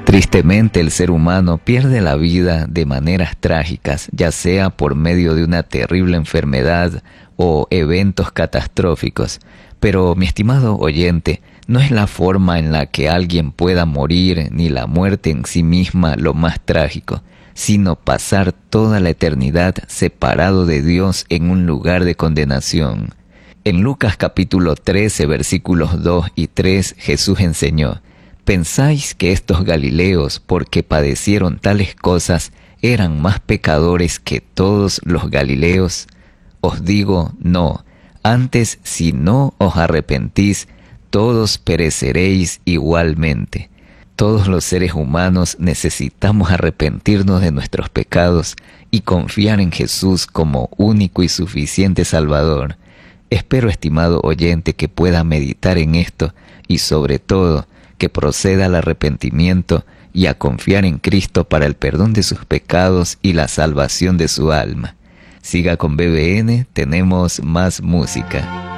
Tristemente, el ser humano pierde la vida de maneras trágicas, ya sea por medio de una terrible enfermedad o eventos catastróficos. Pero, mi estimado oyente, no es la forma en la que alguien pueda morir ni la muerte en sí misma lo más trágico, sino pasar toda la eternidad separado de Dios en un lugar de condenación. En Lucas capítulo 13, versículos 2 y 3, Jesús enseñó: ¿pensáis que estos Galileos, porque padecieron tales cosas, eran más pecadores que todos los Galileos? Os digo, no. Antes, si no os arrepentís, todos pereceréis igualmente. Todos los seres humanos necesitamos arrepentirnos de nuestros pecados y confiar en Jesús como único y suficiente Salvador. Espero, estimado oyente, que pueda meditar en esto y sobre todo que proceda al arrepentimiento y a confiar en Cristo para el perdón de sus pecados y la salvación de su alma. Siga con BBN, tenemos más música.